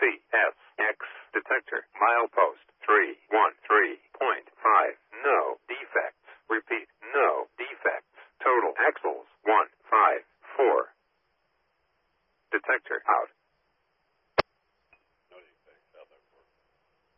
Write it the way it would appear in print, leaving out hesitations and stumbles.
CSX detector. Milepost 313.5. No defects. Repeat, no defects. Total axles 154. Detector out.